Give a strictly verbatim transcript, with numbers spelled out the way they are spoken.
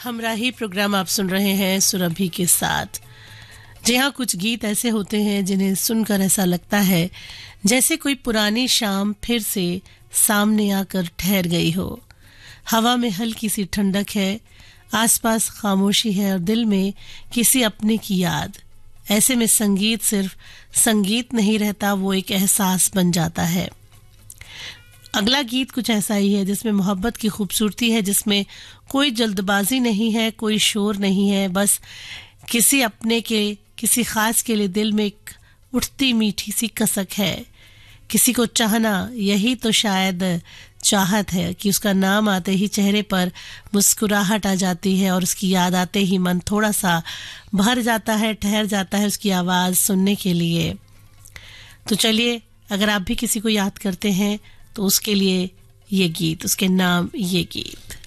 हमराही programme आप सुन रहे हैं सुरभि के साथ। जी हाँ, कुछ गीत ऐसे होते हैं जिन्हें सुनकर ऐसा लगता है जैसे कोई पुरानी शाम फिर से सामने आकर ठहर गई हो। हवा में हल्की सी ठंडक है, आसपास खामोशी है और दिल में किसी अपने की याद। ऐसे में संगीत सिर्फ संगीत नहीं रहता, वो एक एहसास बन जाता है। अगला गीत कुछ ऐसा ही है जिसमें मोहब्बत की खूबसूरती है, जिसमें कोई जल्दबाजी नहीं है, कोई शोर नहीं है, बस किसी अपने के किसी खास के लिए दिल में एक उठती मीठी सी कसक है। किसी को चाहना, यही तो शायद चाहत है कि उसका नाम आते ही चेहरे पर मुस्कुराहट आ जाती है और उसकी याद आते ही मन थोड़ा सा भर जाता है, ठहर जाता है उसकी आवाज़ सुनने के लिए। तो चलिए, अगर आप भी किसी को याद करते हैं तो उसके लिए ये गीत, उसके नाम ये गीत।